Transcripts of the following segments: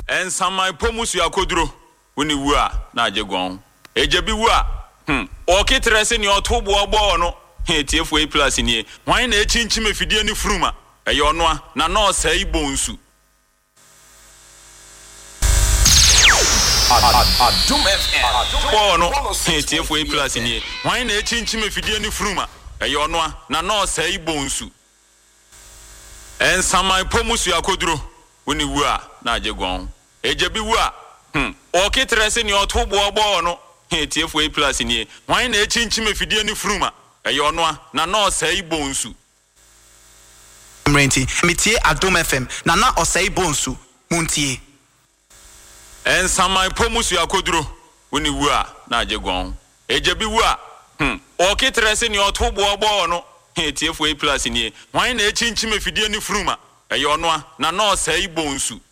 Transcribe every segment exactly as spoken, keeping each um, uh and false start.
En samai pomusu yakodro woni wu a na ajegon ejebi wu a hm o kitrese ni otobo ogbo no he tiefo e plus ni wan na echinchi mefidie ni fruma eye ono a na no sai bonsu Adum F M bono he tiefo e plus ni wan na echinchi mefidie ni fruma eye ono a na no sai bonsu en samai pomusu yakodro woni wu a na ajegon ejebi wu a hm o kitrese ni otobo ogbo no he tiefo e plus ni wan na echinchi mefidie ni fruma eye ono a na no sai bonsu mrenti mitie Adum F M na na osai bonsu muntie en samai pomusu yakodro woni wu a na ajegon ejebi wu a hm o kitrese ni otobo ogbo no he tiefo e plus ni wan na echinchi mefidie ni fruma eye ono a na no sai bonsu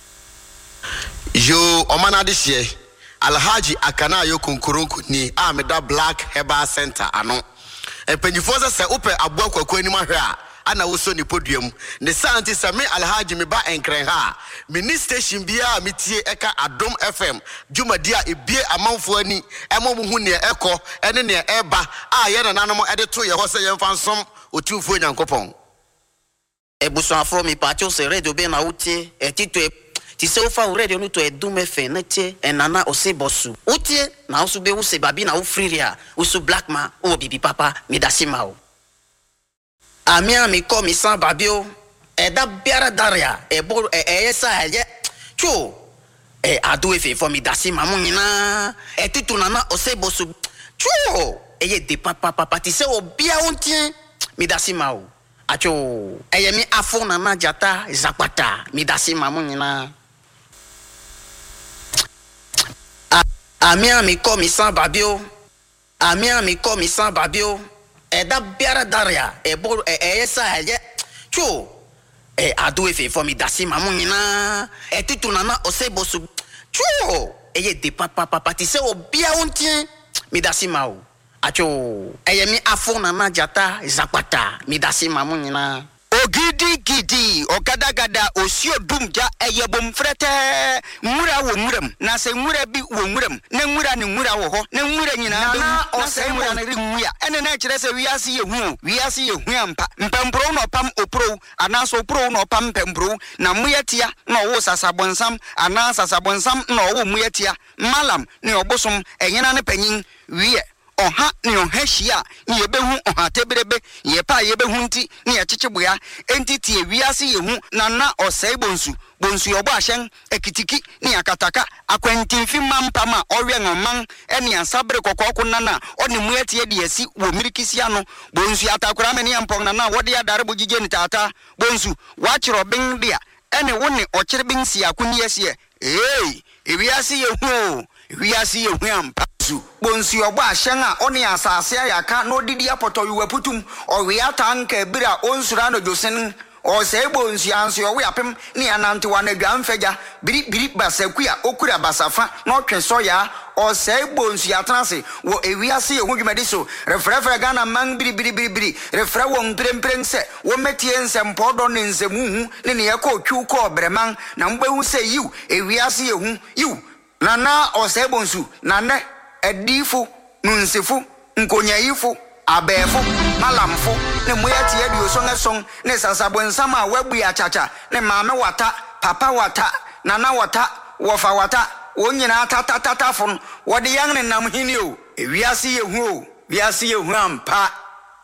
yo omana de hye Alhaji Akana yo konkoronko ni ameda Black Herbal Center ano empanyifo se ope abo akwaku anim ahwe a ana wo so ni podium ne santi se me Alhaji me ba enkren ha mini station bia metie eka Adum F M dwumadi a ebie amanfo ani emo hu ne eko ene ne eba a ye na nanom ede to ye ho se ye mfa nsom otumfo nyankopon ebuso afro mi pacho se radio be na utie etito ti se ofa radio no to Adum F M na che enana osebosu utie na usu be use babi na ufriria usu black man o bibi papa mi dasima o amia mi ko mi san babio e da biara daria e bo e esa ye chu e adu efe for mi dasima mo nyina e titu nana osebosu chu e ye de papa papa ti se obia untie mi dasima o acho e ye mi afo nana jata zapata mi dasima mo nyina Amia mi ko mi san babio Amia mi ko mi san babio e da biara daria e bo e esa ye chu e adu efe for mi dasima mo nyina e titu nana osebosu chu e ye de papa papa ti se obia untie mi dasima o acho e ye mi afo nana jata zapata mi dasima mo nyina Ogidi gidi ogadagada osio dumja eyebom frete nwura wo nwuram na se nwura bi wo nwuram na nwura ni nwura wo ho na nwura nyina be na se nwura na nwua ene na kire se wiase ye hu wiase ye hu ampa mpempro no pam opro anaso opro no pam mpempro na muyetia na wo sasabonsam ana sasabonsam na wo muyetia malam ni obosom enyina ne panyin wie oha ni ohahia ni yebehu oha tebrebe yepa yebehu nti ni yechicheboya entity ewiase yehu na na osai bonsu bonsu yobo ahyen ekitiki ni akataka akwantimfi mampama owen oman eni ansabre kokoko nana oni muetie de asi wo mirikisia no bonsu atakura meni ampong na na wode adare bogije ni tata bonsu wachiro bin dia eni woni ochire bin sia kuni asie eh ewiase yehu ewiase yehu ampa bonsu obo ahyen a oni asase ayaka no didi apoto yuwaputum owe tanka bira onsura no josen o se bonsu anso owe apem ni anante wana dwamfeja biri biri basakuya okura basafa no twenso ya o se bonsu atrase wo ewiase ye hodwumade so refrefre Ghana man biri biri biri biri refre wo mprempren se wo metie nsempɔ do ne nsemu ne ne yakɔ twu kɔ breman na mbehu se yiw ewiase ye hu yiw na na o se bonsu na ne edifu nunsifu nkonyayifu abefo malamfo ne moyati adio songason ne sasabonsam a wabu achacha ne maame wata papa wata nana wata wofa wata wonyina tatatatafon wode yang ne nam hini o ewiase ye hu o wiase ye hu ampa